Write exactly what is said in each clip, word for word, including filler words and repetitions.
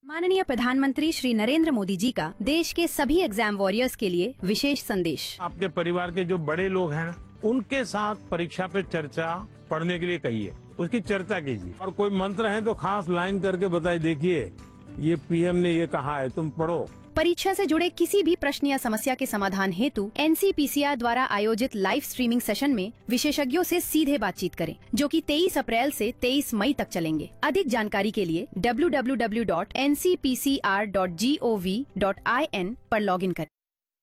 माननीय प्रधानमंत्री श्री नरेंद्र मोदी जी का देश के सभी एग्जाम वॉरियर्स के लिए विशेष संदेश। आपके परिवार के जो बड़े लोग हैं उनके साथ परीक्षा पे चर्चा पढ़ने के लिए कहिए, उसकी चर्चा कीजिए और कोई मंत्र है तो खास लाइन करके बताइए, देखिए ये पीएम ने ये कहा है, तुम पढ़ो। परीक्षा से जुड़े किसी भी प्रश्न या समस्या के समाधान हेतु एनसीपीसीआर द्वारा आयोजित लाइव स्ट्रीमिंग सेशन में विशेषज्ञों से सीधे बातचीत करें, जो कि तेईस अप्रैल से तेईस मई तक चलेंगे। अधिक जानकारी के लिए W W W dot N C P C R dot G O V dot I N पर लॉगिन करें।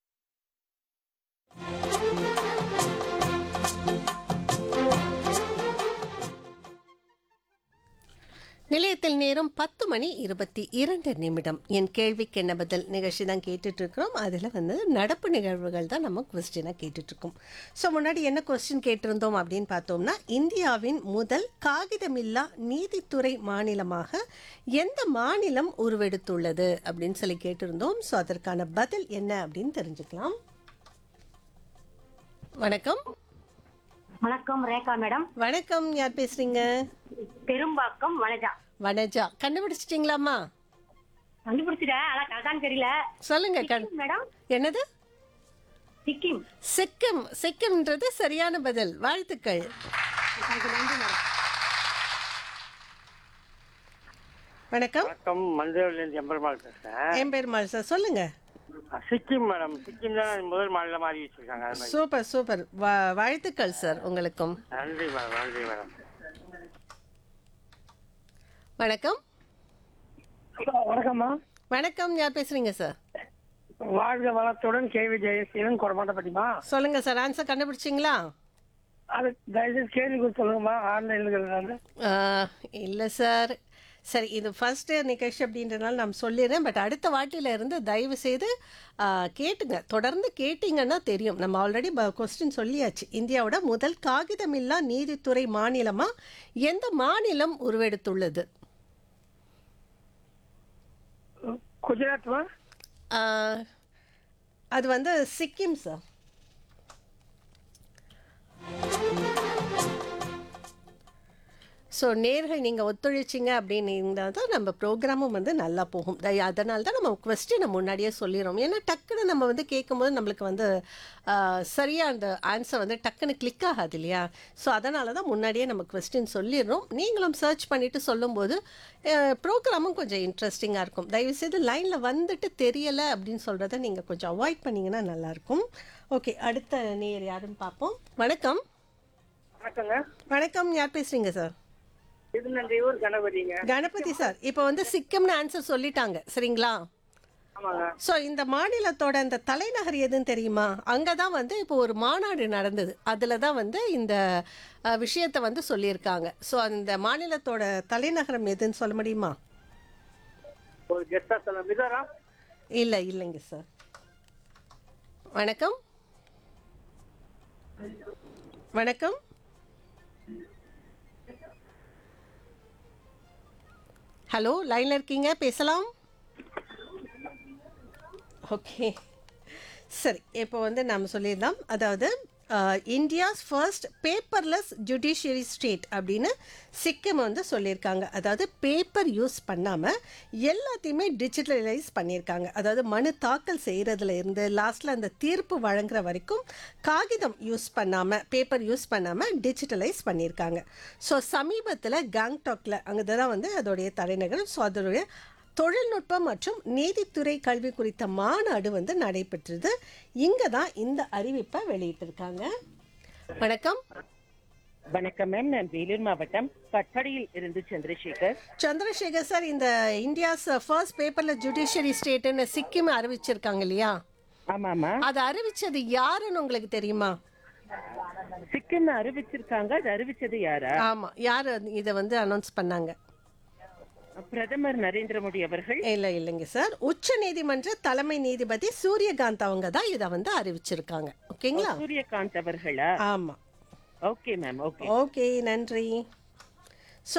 நிலையத்தில் நேரம் பத்து மணி இருபத்தி இரண்டு நிமிடம். என் கேள்விக்கு என்ன பதில் நிகழ்ச்சி தான் கேட்டுட்டு இருக்கிறோம். அதில் வந்து நடப்பு நிகழ்வுகள் தான் நம்ம கொஸ்டினாக கேட்டுட்ருக்கோம். ஸோ முன்னாடி என்ன கொஸ்டின் கேட்டிருந்தோம் அப்படின்னு பார்த்தோம்னா, இந்தியாவின் முதல் காகிதமில்லா நீதித்துறை மாநிலமாக எந்த மாநிலம் உருவெடுத்துள்ளது அப்படின்னு சொல்லி கேட்டிருந்தோம். ஸோ அதற்கான பதில் என்ன அப்படின்னு தெரிஞ்சுக்கலாம். வணக்கம். வணக்கம் ரேகா மேடம். வணக்கம், யார் பேசுறீங்க? பெரும்பாக்கம் வனஜா. வனஜா, கண்டுபிடிச்சிட்டீங்களாம்மா? கண்டுபிடிச்சிட்டேன், ஆனா கரெக்டான்னு தெரியல. சொல்லுங்க. சிக்கிம் மேடம். என்னது? சிக்கிம். சிக்கிம். சிக்கிம்ன்றது சரியான பதில். வாழ்த்துக்கள். வணக்கம். வணக்கம், மஞ்சள்லேருந்து எம்பெருமாள் பேசுறேன். என் பேர் மால்சா. சொல்லுங்க. சிக்கிம் மேடம். சிக்கிம் தான் முதல் மாநிலமாக அறிவிச்சிருக்காங்க. அது மாதிரி. Super super. வா- வாழ்த்துக்கள் சார் உங்களுக்கும். நன்றி மேடம், நன்றி மேடம். வணக்கம். வணக்கம்மா. வணக்கம், யார் பேசுறீங்க சார்? வாழ்க வளத்துடன் கேவி ஜெயசீலன் கொடமாட்டப்பட்டிமா. சொல்லுங்க சார், ஆன்சர் கண்டுபிடிச்சிங்களா? அது தயவுசெய்து கேள்வி கொடுத்து சொல்லுங்கம்மா. ஆன்லைனில் இல்லை சார். சரி, இது ஃபர்ஸ்ட் நிகழ்ச்சி அப்படின்றதுனால நான் சொல்லிடுறேன். பட் அடுத்த வாட்டில இருந்து தயவு செய்து ஆ, கேட்டுங்க. தொடர்ந்து கேட்டிங்கன்னா தெரியும். நம்ம ஆல்ரெடி கொஸ்டின் சொல்லியாச்சு. இந்தியாவோட முதல் காகிதமில்லா நீதித்துறை மாநிலமா எந்த மாநிலம் உருவெடுத்துள்ளது? குஜராத்மா. ஆ, அது வந்து சிக்கிம் சார். ஸோ நேர்கள் நீங்கள் ஒத்துழைச்சிங்க அப்படின்னா தான் நம்ம ப்ரோக்ராமும் வந்து நல்லா போகும். அதனால தான் நம்ம கொஸ்டினை முன்னாடியே சொல்லிடுறோம். ஏன்னா டக்குன்னு நம்ம வந்து கேட்கும்போது நம்மளுக்கு வந்து சரியாக அந்த ஆன்சர் வந்து டக்குன்னு கிளிக் ஆகாது இல்லையா? ஸோ அதனால தான் முன்னாடியே நம்ம கொஸ்டின் சொல்லிடுறோம். நீங்களும் சர்ச் பண்ணிவிட்டு சொல்லும்போது ப்ரோக்ராமும் கொஞ்சம் இன்ட்ரெஸ்டிங்காக இருக்கும். தயவுசெய்து லைனில் வந்துட்டு தெரியலை அப்படின்னு சொல்கிறத நீங்கள் கொஞ்சம் அவாய்ட் பண்ணிங்கன்னா நல்லாயிருக்கும். ஓகே, அடுத்த நேர் யாருன்னு பார்ப்போம். வணக்கம். வணக்கங்க. வணக்கம், யார் பேசுகிறீங்க சார்? திருநன்றியூர் கணபதிங்க. கணபதி சார், இப்போ வந்து சிக்கிம்னு ஆன்சர் சொல்லிட்டாங்க சரிங்களா? ஆமாங்க. ஸோ இந்த மாநிலத்தோட இந்த தலைநகர் எதுன்னு தெரியுமா? அங்கே தான் வந்து இப்போ ஒரு மாநாடு நடந்தது. அதில் தான் வந்து இந்த அஹ், விஷயத்தை வந்து சொல்லியிருக்காங்க. ஸோ அந்த மாநிலத்தோட தலைநகரம் எதுன்னு சொல்ல முடியுமா? ஒரு கெஸ்டா சொல்ல மிசோரம். இல்லை இல்லைங்க சார். வணக்கம். வணக்கம். ஹலோ, லைனில் இருக்கீங்க, பேசலாம். ஓகே, சரி. இப்போ வந்து நாம் சொல்லிடலாம். அதாவது India's first paperless judiciary state அப்படின்னு சிக்கிம் வந்து சொல்லியிருக்காங்க. அதாவது பேப்பர் யூஸ் பண்ணாமல் எல்லாத்தையுமே டிஜிட்டலைஸ் பண்ணியிருக்காங்க. அதாவது மனு தாக்கல் செய்கிறதுல இருந்து லாஸ்ட்டில் அந்த தீர்ப்பு வழங்குற வரைக்கும் காகிதம் யூஸ் பண்ணாமல், பேப்பர் யூஸ் பண்ணாமல் டிஜிட்டலைஸ் பண்ணியிருக்காங்க. ஸோ சமீபத்தில் கேங்டாக்ல அங்கே தான் வந்து அதோடைய தலைநகர். ஸோ அதோடைய தொழில்நுட்பம் மற்றும் நீதித்துறை கல்வி குறித்த மாநாடு வந்து நடைபெற்றது. இங்கே தான் இந்த அறிவிப்பை வெளியிட்டிருக்காங்க. வணக்கம். வணக்கம் மேம், நான் வேலூர் மாவட்டம் கட்டடியில் இருந்து சந்திரசேகர். சந்திரசேகர் சார், இந்த இந்தியாஸ் ஃபர்ஸ்ட் பேப்பர்ல ஜுடிஷியரி ஸ்டேட்னு சிக்கிம் அறிவிச்சிருக்காங்க இல்லையா? ஆமாமா. அது அறிவிச்சது யாருன்னு உங்களுக்கு தெரியுமா? சிக்கிம் அறிவிச்சிருக்காங்க. அது அறிவிச்சது யாரா? ஆமா, யாரு இதை வந்து அனௌன்ஸ் பண்ணாங்க? பிரதமர் நரேந்திர மோடி அவர்கள். இல்லை இல்லைங்க சார், உச்ச நீதிமன்ற தலைமை நீதிபதி சூரியகாந்த் அவங்க தான் இதை வந்து அறிவிச்சிருக்காங்க. ஓகேங்களா? சூரியகாந்த் அவர்களா? ஆமா. Okay ma'am. ஓகே ஓகே, நன்றி.